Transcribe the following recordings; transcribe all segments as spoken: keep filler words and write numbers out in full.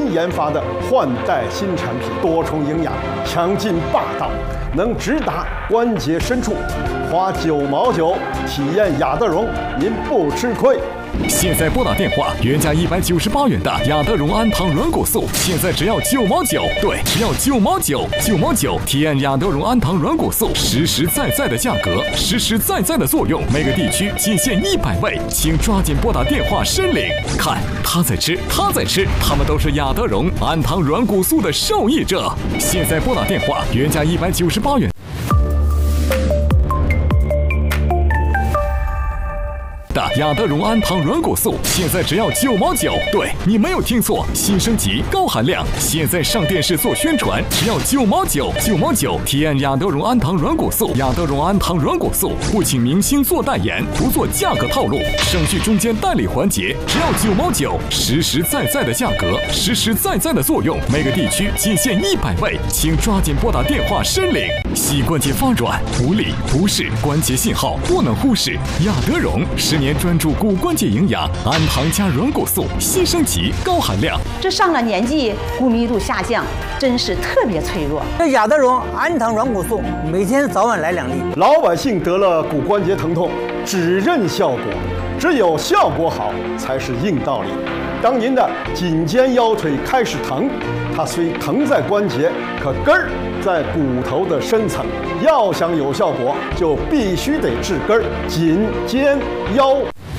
新研发的换代新产品，多重营养，强劲霸道，能直达关节深处。花九毛九体验雅德荣，您不吃亏。 现在拨打电话，原价一百九十八元的雅德荣安糖软骨素，现在只要九毛九。对，只要九毛九，九毛九体验雅德荣安糖软骨素，实实在在的价格，实实在在的作用，每个地区仅限一百位，请抓紧拨打电话申领。看，他在吃，他在吃，他们都是雅德荣安糖软骨素的受益者。现在拨打电话，原价一百九十八元。 雅德荣安糖软骨素现在只要九毛九，对你没有听错，新升级高含量，现在上电视做宣传，只要九毛九，九毛九体验雅德荣安糖软骨素。雅德荣安糖软骨素不请明星做代言，不做价格套路，省去中间代理环节，只要九毛九，实实在在的价格，实实在在的作用，每个地区仅限一百位，请抓紧拨打电话申领。膝关节发软、无力、不适、关节信号不能忽视，雅德荣十年。 专注骨关节营养，安糖加软骨素，新升级高含量。 这上了年纪，骨密度下降，真是特别脆弱。 这雅德荣安糖软骨素，每天早晚来两粒。 老百姓得了骨关节疼痛，只认效果，只有效果好才是硬道理。当您的颈肩腰腿开始疼，它虽疼在关节，可根儿在骨头的深层。要想有效果，就必须得治根儿，颈肩腰。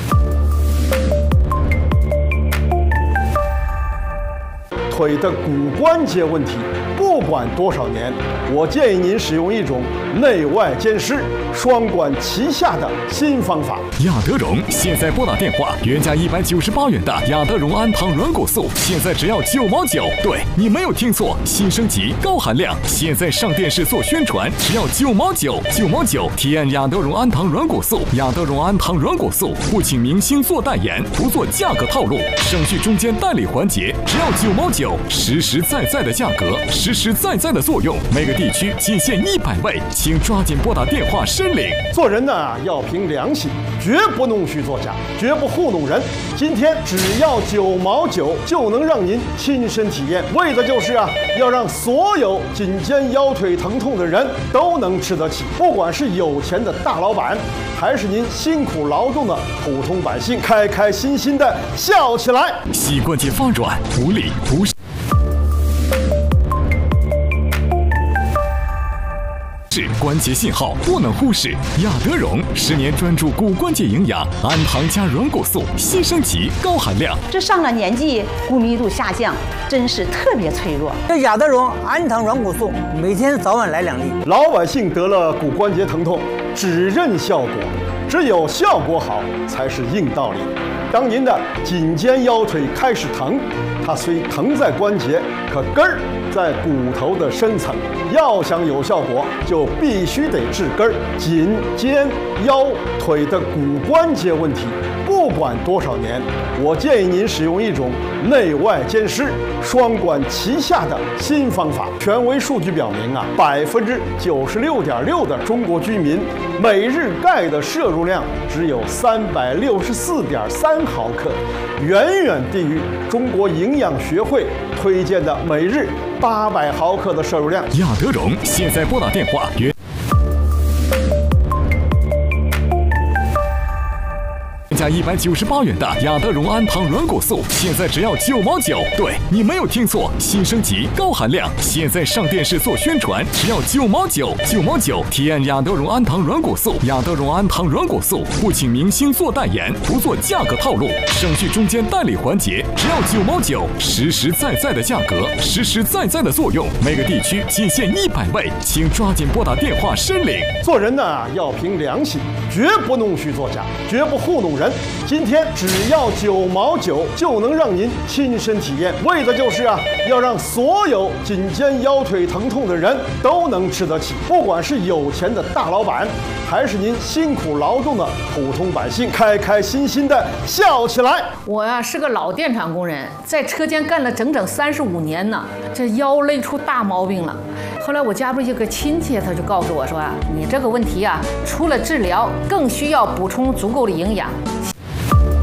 腿的骨关节问题，不管多少年，我建议您使用一种内外兼施、双管齐下的新方法。 雅德荣现在拨打电话，原价一百九十八元的雅德荣安糖软骨素，现在只要九毛九。对你没有听错，新升级高含量，现在上电视做宣传，只要九毛九，九毛九体验雅德荣安糖软骨素。雅德荣安糖软骨素不请明星做代言，不做价格套路，省去中间代理环节，只要九毛九。 实实在在的价格，实实在在的作用，每个地区仅限一百位，请抓紧拨打电话申领。 做人呢要凭良心，绝不弄虚作假，绝不糊弄人。今天只要九毛九就能让您亲身体验，为的就是啊，要让所有颈肩腰腿疼痛的人都能吃得起，不管是有钱的大老板，还是您辛苦劳动的普通百姓，开开心心的笑起来。 膝关节发软、无力、不适。 是关节信号不能忽视，雅德荣十年专注骨关节营养，安糖加软骨素，新升级高含量。 这上了年纪，骨密度下降，真是特别脆弱。 这雅德荣安糖软骨素，每天早晚来两粒。 老百姓得了骨关节疼痛，只认效果，只有效果好才是硬道理。当您的颈肩腰腿开始疼，它虽疼在关节，可根儿在骨头的深层。 要想有效果，就必须得治根儿。颈、肩、腰、腿的骨关节问题，不管多少年，我建议您使用一种内外兼施、双管齐下的新方法。权威数据表明啊，百分之九十六点六的中国居民每日钙的摄入量只有三百六十四点三毫克，远远低于中国营养学会推荐的每日八百毫克的摄入量。 雅德荣现在拨打电话原价一百九十八元的雅德荣安糖软骨素，现在只要九毛九。对你没有听错，新升级高含量，现在上电视做宣传，只要九毛九，九毛九体验雅德荣安糖软骨素。雅德荣安糖软骨素不请明星做代言，不做价格套路，省去中间代理环节，只要九毛九，实实在在的价格，实实在在的作用，每个地区仅限一百位，请抓紧拨打电话申领。 做人呢要凭良心，绝不弄虚作假，绝不糊弄人。今天只要九毛九就能让您亲身体验，为的就是啊，要让所有颈肩腰腿疼痛的人都能吃得起，不管是有钱的大老板，还是您辛苦劳动的普通百姓，开开心心的笑起来。 我呀是个老电厂工人，在车间干了整整三十五年呢，这腰累出大毛病了。后来我家不有个亲戚，他就告诉我说啊，你这个问题啊，除了治疗，更需要补充足够的营养。